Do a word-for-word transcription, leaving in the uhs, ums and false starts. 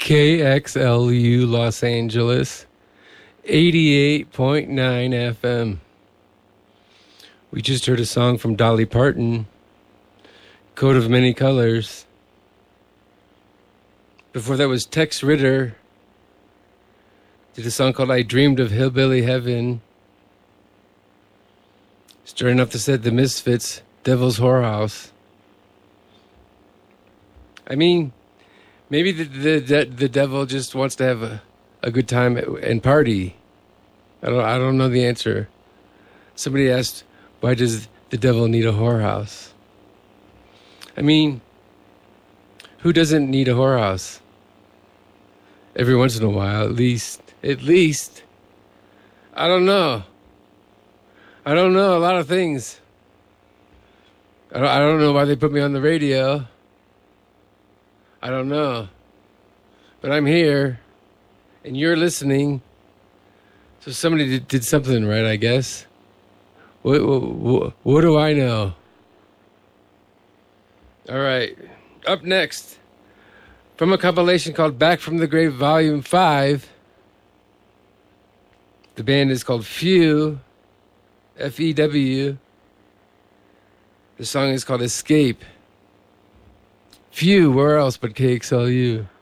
K X L U Los Angeles, eighty-eight point nine F M. We just heard a song from Dolly Parton, Coat of Many Colors. Before that was Tex Ritter, did a song called I Dreamed of Hillbilly Heaven. Starting off the set, The Misfits, Devil's Whorehouse. I mean, maybe the the the, the devil just wants to have a, a good time and party. I don't I don't know the answer. Somebody asked, why does the devil need a whorehouse? I mean, who doesn't need a whorehouse? Every once in a while, at least. At least. I don't know. I don't know a lot of things. I don't, I don't know why they put me on the radio. I don't know. But I'm here, and you're listening. So somebody did, did something right, I guess. What, what, what do I know? All right. Up next, from a compilation called Back from the Grave Volume five, the band is called Few, F E W. The song is called Escape. Few, where else but K X L U?